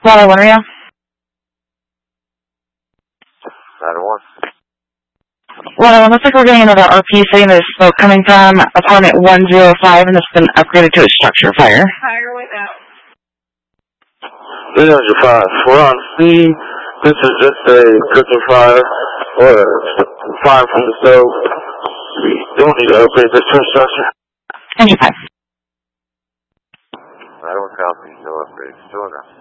Ladder 1, Rio. Ladder 1. Ladder 1, looks like we're getting another RP saying there's smoke coming from apartment 105 and it's been upgraded to a structure fire. Fire went out. 305. We're on scene. This is just a cooking fire or a fire from the stove. We don't need to upgrade this to a structure. Engine 5. I don't copy. No upgrades. Still enough.